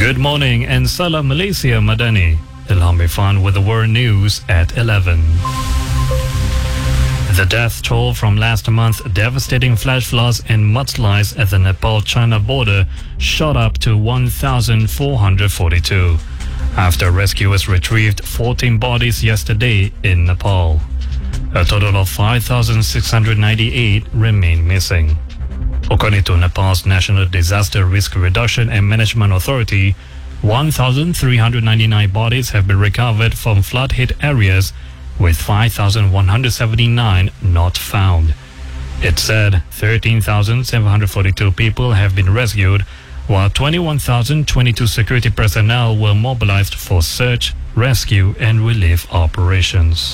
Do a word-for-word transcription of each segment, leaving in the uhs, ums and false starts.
Good morning and Salam Malaysia Madani. Ilham Irfan with the world news at eleven. The death toll from last month's devastating flash floods and mudslides at the Nepal-China border shot up to one thousand four hundred forty-two after rescuers retrieved fourteen bodies yesterday in Nepal. A total of five thousand six hundred ninety-eight remain missing. According to Nepal's National Disaster Risk Reduction and Management Authority, one thousand three hundred ninety-nine bodies have been recovered from flood-hit areas, with five thousand one hundred seventy-nine not found. It said thirteen thousand seven hundred forty-two people have been rescued, while twenty-one thousand twenty-two security personnel were mobilized for search, rescue and relief operations.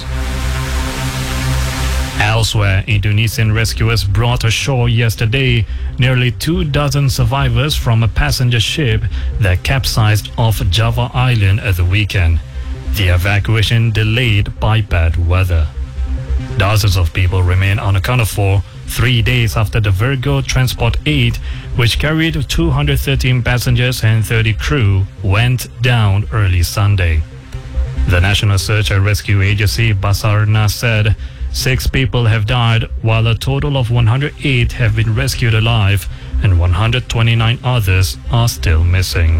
Elsewhere, Indonesian rescuers brought ashore yesterday nearly two dozen survivors from a passenger ship that capsized off Java Island at the weekend. The evacuation delayed by bad weather. Dozens of people remain unaccounted for three days after the Virgo Transport eight, which carried two hundred thirteen passengers and thirty crew, went down early Sunday. The National Search and Rescue Agency Basarnas said six people have died, while a total of one hundred eight have been rescued alive and one hundred twenty-nine others are still missing.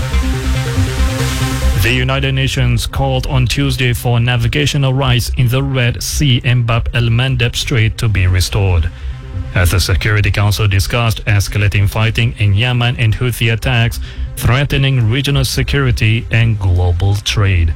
The United Nations called on Tuesday for navigational rights in the Red Sea and Bab el-Mandeb Strait to be restored, as the Security Council discussed escalating fighting in Yemen and Houthi attacks threatening regional security and global trade.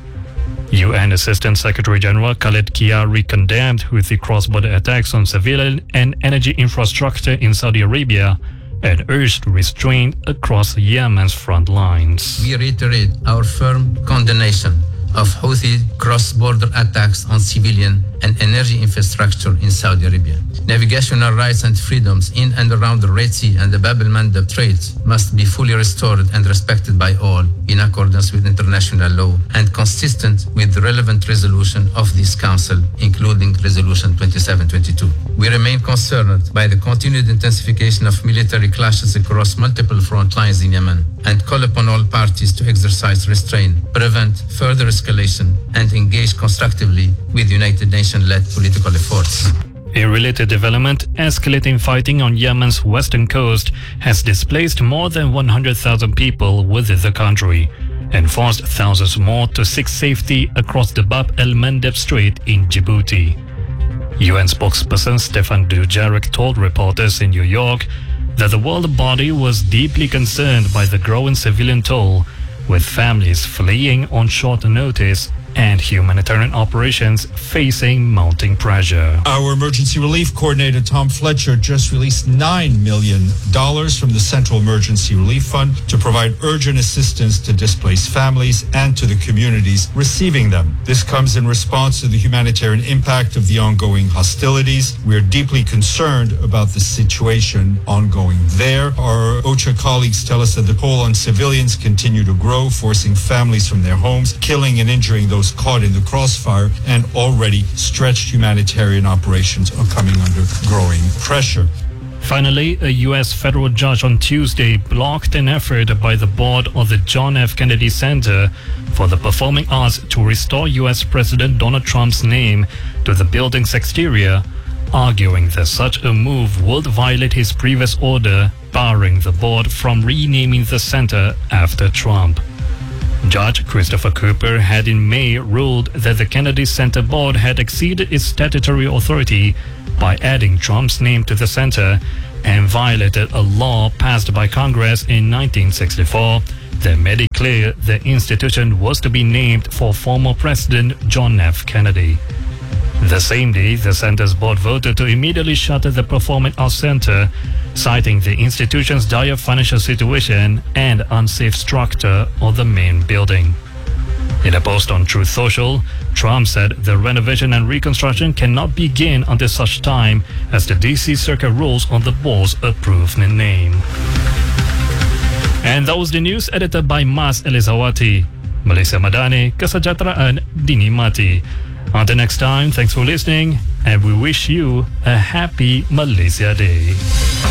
U N Assistant Secretary General Khaled Kiari condemned Houthi cross-border attacks on civilian and energy infrastructure in Saudi Arabia and urged restraint across Yemen's front lines. We reiterate our firm condemnation of Houthi cross-border attacks on civilian and energy infrastructure in Saudi Arabia. Navigational rights and freedoms in and around the Red Sea and the Bab el-Mandeb Strait must be fully restored and respected by all in accordance with international law and consistent with the relevant resolution of this Council, including Resolution twenty-seven twenty-two. We remain concerned by the continued intensification of military clashes across multiple front lines in Yemen and call upon all parties to exercise restraint, prevent further escalation, and engage constructively with United Nations-led political efforts. In related development, escalating fighting on Yemen's western coast has displaced more than one hundred thousand people within the country and forced thousands more to seek safety across the Bab el-Mandeb Strait in Djibouti. U N spokesperson Stefan Dujarric told reporters in New York that the world body was deeply concerned by the growing civilian toll, with families fleeing on short notice and humanitarian operations facing mounting pressure. Our emergency relief coordinator, Tom Fletcher, just released nine million dollars from the Central Emergency Relief Fund to provide urgent assistance to displaced families and to the communities receiving them. This comes in response to the humanitarian impact of the ongoing hostilities. We are deeply concerned about the situation ongoing there. Our OCHA colleagues tell us that the toll on civilians continue to grow, forcing families from their homes, killing and injuring those caught in the crossfire, and already stretched humanitarian operations are coming under growing pressure. Finally, a U S federal judge on Tuesday blocked an effort by the board of the John F. Kennedy Center for the Performing Arts to restore U S President Donald Trump's name to the building's exterior, arguing that such a move would violate his previous order barring the board from renaming the center after Trump. Judge Christopher Cooper had in May ruled that the Kennedy Center board had exceeded its statutory authority by adding Trump's name to the center and violated a law passed by Congress in nineteen sixty-four that made it clear the institution was to be named for former President John F. Kennedy. The same day, the center's board voted to immediately shutter the Performing Arts Center, citing the institution's dire financial situation and unsafe structure of the main building. In a post on Truth Social, Trump said the renovation and reconstruction cannot begin until such time as the D C Circuit rules on the board's approved name. And that was the news edited by Mas Elizawati. Malaysia Madani, kesejahteraan dinikmati. Until next time, thanks for listening, and we wish you a happy Malaysia Day.